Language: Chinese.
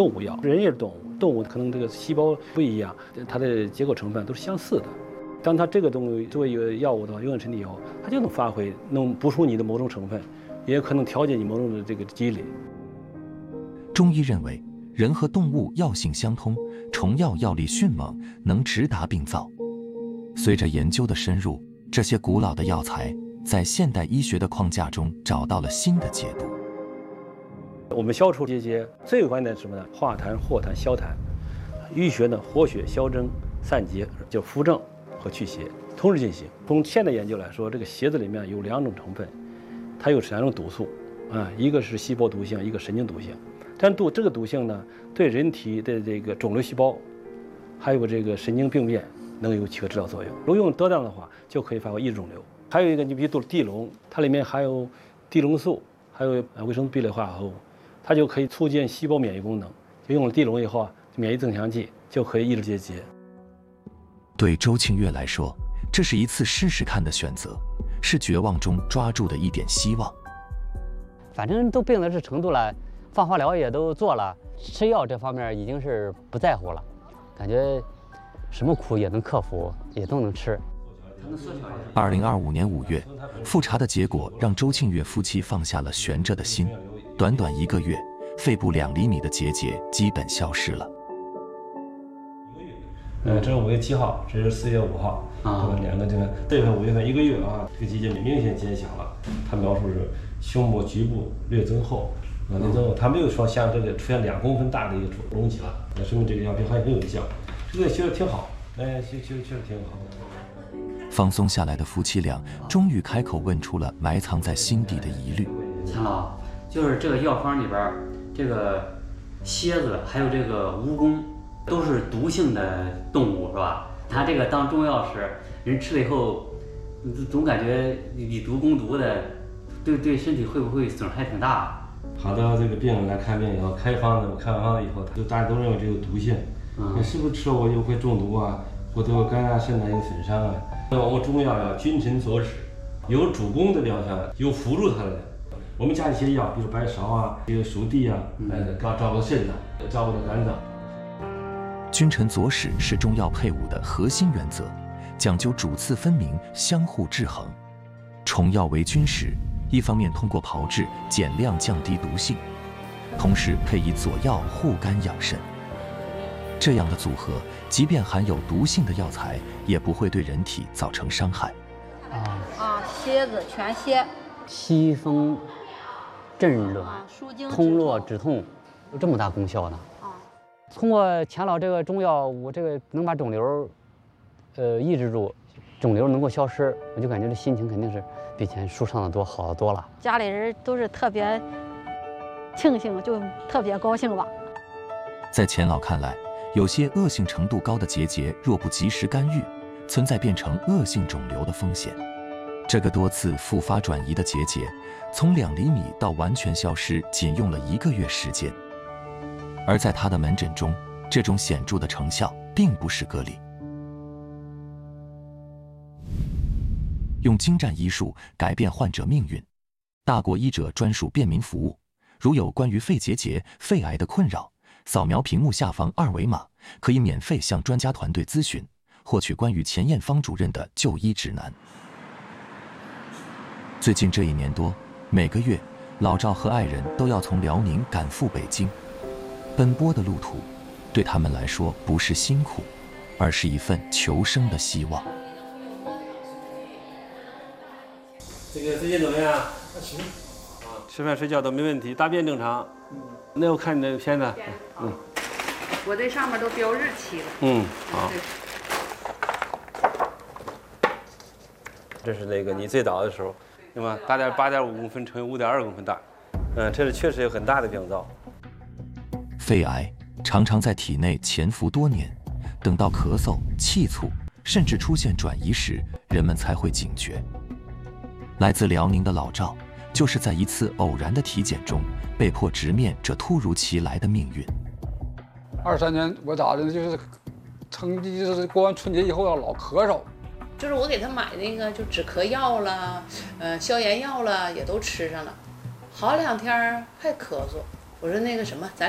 动物药，人也是动物，动物可能这个细胞不一样，它的结构成分都是相似的。当它这个东西作为一个药物的话，用在身体以后，它就能发挥，能补充你的某种成分，也可能调节你某种的这个机理。 中医认为，人和动物药性相通，虫药药力迅猛，能直达病灶。随着研究的深入，这些古老的药材在现代医学的框架中找到了新的解读。 我们消除结节最关键的是什么呢？化痰、活痰、消痰。淤血呢，活血、消征、散结，就扶正和祛邪同时进行。从现代研究来说，这个蝎子里面有2种成分，它有2种毒素，一个是细胞毒性，一个神经毒性。但这个毒性呢，对人体的这个肿瘤细胞，还有这个神经病变，能有起个治疗作用。如果用得当的话，就可以发挥抑制肿瘤。还有一个，你比如地龙，它里面含有地龙素，还有维生素 B 类化合物，它就可以促进细胞免疫功能。就用了地龙以后免疫增强剂就可以抑制结节。 对周庆月来说，这是一次试试看的选择，是绝望中抓住的一点希望。 反正都病到这程度了，放化疗也都做了，吃药这方面已经是不在乎了，感觉什么苦也能克服，也都能吃。 2025年5月，复查的结果让周庆月夫妻放下了悬着的心。短短1个月，肺部2厘米的结节基本消失了。 这是5月7号，这是4月5号，2个这个这个5月份1个月这个结节明显减小了。他描述是胸部局部略增厚，略增厚，他没有说像这个出现2公分大的一个隆起了，那说明这个药品还很有效。这个学的挺好，学的挺好。 放松下来的夫妻俩终于开口问出了埋藏在心底的疑虑。 钱老，就是这个药方里边，这个蝎子还有这个蜈蚣都是毒性的动物，是吧？它这个当中药时，人吃了以后，总感觉以毒攻毒的，对身体会不会损害挺大？ 好多这个病人来看病以后，看完方子以后，大家都认为这有毒性，你是不是吃了我又会中毒啊，或者有肝啊、肾啊有损伤啊？我们中药要君臣佐使，有主攻的疗效，有辅助它的。我们加一些药，比如白芍啊，这个熟地啊，照顾肾脏，照顾肝脏。 君臣佐使是中药配伍的核心原则，讲究主次分明，相互制衡。虫药为君使，一方面通过炮制减量降低毒性，同时配以佐药护肝养肾。这样的组合，即便含有毒性的药材，也不会对人体造成伤害。 蝎子全蝎， 祛风镇暖、通络止痛，有这么大功效呢？通过钱老这个中药，我这个能把肿瘤，抑制住，肿瘤能够消失，我就感觉这心情肯定是比以前舒畅的多，好得多了。 家里人都是特别庆幸，就特别高兴吧。 在钱老看来，有些恶性程度高的结节，若不及时干预，存在变成恶性肿瘤的风险。这个多次复发转移的结节，从2厘米到完全消失，仅用了1个月时间。而在他的门诊中，这种显著的成效并不是个例。用精湛医术改变患者命运，大国医者专属便民服务。如有关于肺结节、肺癌的困扰，扫描屏幕下方2维码，可以免费向专家团队咨询，获取关于钱艳芳主任的就医指南。最近这1年多，每个月，老赵和爱人都要从辽宁赶赴北京。奔波的路途，对他们来说不是辛苦，而是一份求生的希望。 这个最近怎么样？行。吃饭睡觉都没问题，大便正常。那我看你的片子。 我这上面都标日期了。 好。这是那个你最早的时候，对吧？大概8.5公分乘以5.2公分大。这是确实有很大的病灶。 肺癌常常在体内潜伏多年，等到咳嗽、气促，甚至出现转移时，人们才会警觉。来自辽宁的老赵，就是在一次偶然的体检中，被迫直面这突如其来的命运。 23年我咋的呢？就是成绩就是过完春节以后要老咳嗽。 就是我给他买那个就止咳药了，消炎药了，也都吃上了，好2天还咳嗽。我说那个什么，咱